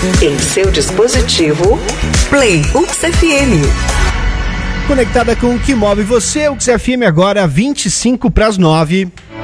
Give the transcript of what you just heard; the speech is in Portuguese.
Em seu dispositivo, Play UX FM. Conectada com o que move você, UX FM agora 25 para as 9.